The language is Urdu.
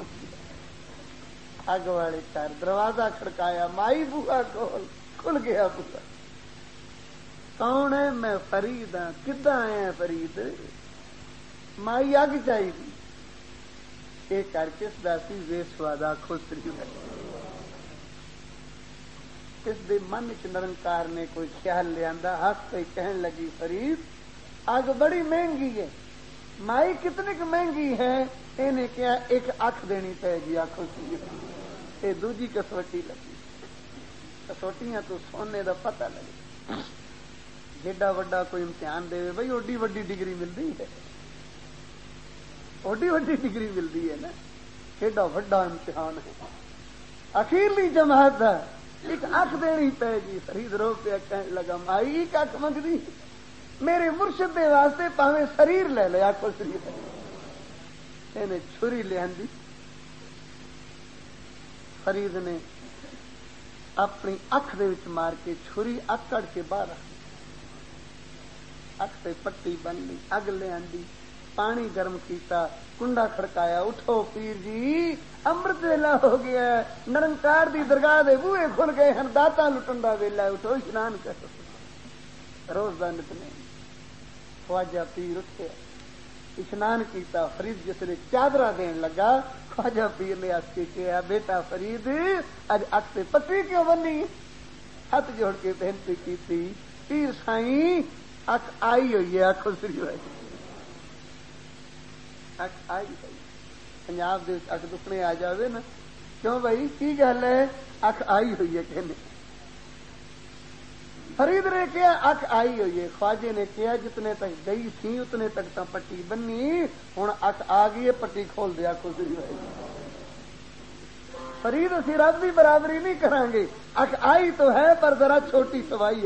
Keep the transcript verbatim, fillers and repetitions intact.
پہنچ گیا اگ والے گھر دروازہ کھڑکایا مائی بوہا کھول کھل گیا بوہا کون ہے میں فرید ہاں کداں آیا فرید مائی اگ چاہیے یہ کر کے سی وے سوادا خسری اس دے من چ نرنکار نے کوئی خیال لیا ہس پہ کہن لگی فرید اگ بڑی مہنگی ہے مائی کتنی کی مہنگی ہے انہیں کیا ایک اکھ دینی پے گی آخو سی یہ دوجی کسوٹی لگی کسوٹیاں تو سونے دا پتہ لگے جیڈا وڈا کوئی امتحان دے بھائی اوڈی وڈی ڈگری ملتی ہے اوڈی وڈی ڈگری ملتی ہے نا ایڈا وڈا امتحان ہے اخیرلی جماعت ہے ایک اکھ دینی پے گی فرید رو پہ کہنے لگا مائی ایک اکھ منگدی میرے مرشد دے واسطے پاویں شریر لے لے آخو شریر انہیں چھری لے آندی فرید نے اپنی اکھ دے وچ مار کے چھری اکڑ کے باہر اکھ سے پٹی بن لی اگ لے آندی پانی گرم کیتا کنڈا کھڑکایا اٹھو پیر جی امرت ویلا ہو گیا نرنکار دی درگاہ دے بوئے کھل گئے ہیں داتا لٹن دا ویلا اٹھو اشنان کرو روز دا نتنے خواجہ پیر اٹھے اشنان کیتا فرید جس نے چادرہ دین لگا خواجہ پیر نے اس کے کہا بیٹا فرید اج اکھ سے پٹی کیوں بنی ہاتھ جوڑ کے بینتی کی تھی پیر سائیں اکھ آئی ہوئی ہے اکھ سری ہوئی اکھ آئی ہوئی پنجاب دے اکھ دکھنے آ جاوے نا کیوں بھائی کی گل ہے اکھ آئی ہوئی ہے کہنے فرید نے کیا اکھ آئی ہوئی ہے خواجے نے کیا جتنے تک گئی تھی اتنے تک تو پٹی بنی ہوں اکھ آ گئی ہے پٹی کھول دیا کھول دی فرید اسی رب کی برابری نہیں کریں گے اکھ آئی تو ہے پر ذرا چھوٹی سوائی ہے